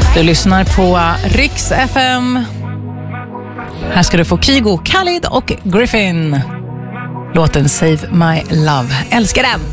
Du lyssnar på Riks FM. Här ska du få Kygo, Khalid och Griffin. Låten Save My Love. Älskar den!